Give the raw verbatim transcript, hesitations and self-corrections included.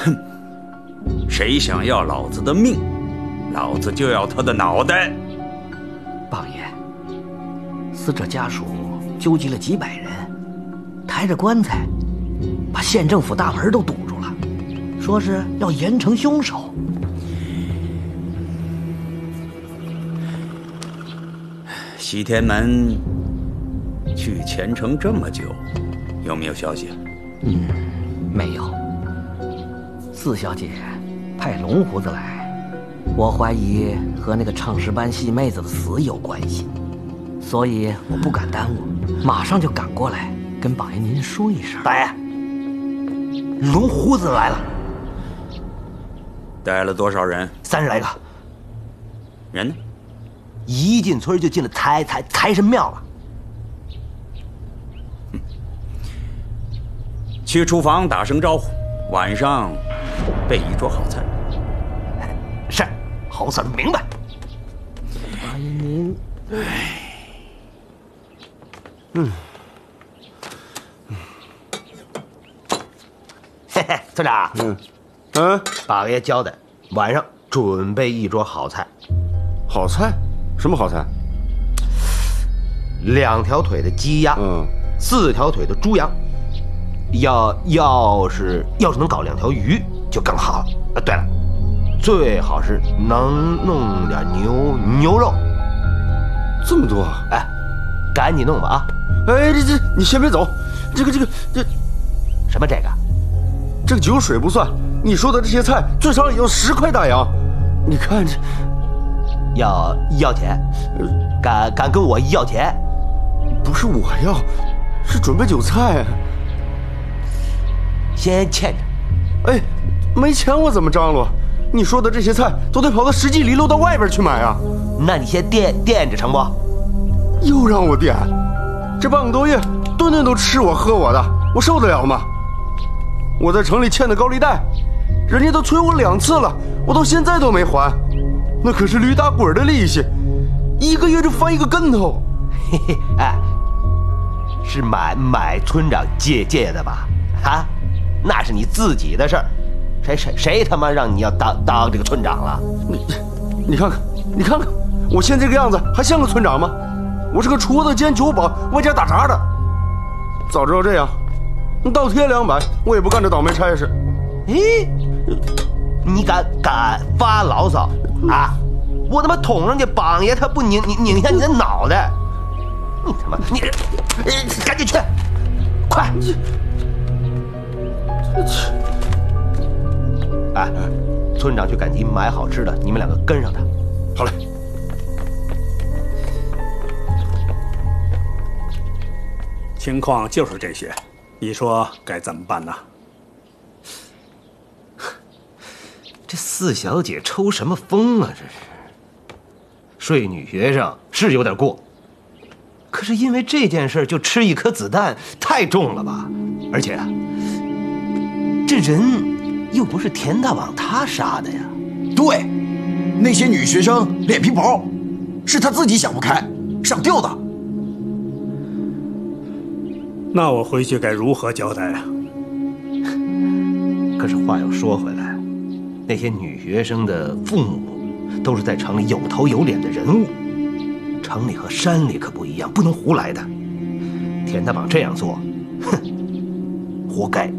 哼，谁想要老子的命，老子就要他的脑袋。 王爷，死者家属纠集了几百人，抬着棺材，把县政府大门都堵住了，说是要严惩凶手。 西天门去前程这么久，有没有消息？ 嗯，没有。四小姐派龙胡子来，我怀疑和那个唱诗班戏妹子的死有关系，所以我不敢耽误，马上就赶过来跟榜爷您说一声。 大爷，龙胡子来了， 带了多少人？ 三十来个。 人呢？ 一进村就进了财财财神庙了。 去厨房打声招呼，晚上备一桌好菜。 是，好事明白。 榜爷您， 唉， 嗯，嗯，嘿嘿，村长， 嗯，嗯， 八爷交代，晚上准备一桌好菜。 好菜？什么好菜？ 两条腿的鸡鸭， 嗯， 四条腿的猪羊。要要是要是能搞两条鱼就更好了。呃，对了，最好是能弄点牛牛肉。 这么多？ 哎，赶紧弄吧啊！ 哎，这这你先别走，这个这个这什么这个？ 这个酒水不算，你说的这些菜最少也要十块大洋。你看这， 要要钱？敢敢跟我要钱？ 不是我要，是准备酒菜。 先欠着。 哎，没钱我怎么张罗？你说的这些菜都得跑到十几里路到外边去买啊。 那你先垫垫着成不？ 又让我垫，这半个多月顿顿都吃我喝我的，我受得了吗？我在城里欠的高利贷，人家都催我两次了，我到现在都没还，那可是驴打滚的利息，一个月就翻一个跟头。 嘿嘿，哎，是买买村长借借的吧？啊，那是你自己的事儿，谁谁谁他妈让你要当当这个村长了？ 你你看看，你看看，我现在这个样子还像个村长吗？我是个厨子兼酒保，外加打杂的。早知道这样，倒贴两百，我也不干这倒霉差事。 咦，你敢敢发牢骚啊？我他妈捅上去，榜爷他不拧拧拧下你的脑袋！你他妈你，呃，赶紧去，快！哎，村长去赶集买好吃的，你们两个跟上他。 好嘞。 情况就是这些，你说该怎么办呢？ 这四小姐抽什么风啊？这是睡女学生是有点过，可是因为这件事就吃一颗子弹，太重了吧？而且啊，这人又不是田大王他杀的呀。 对，那些女学生脸皮薄，是他自己想不开，上吊的。 那我回去该如何交代啊？ 可是话又说回来，那些女学生的父母都是在城里有头有脸的人物，城里和山里可不一样，不能胡来的。田大榜这样做，哼，活该。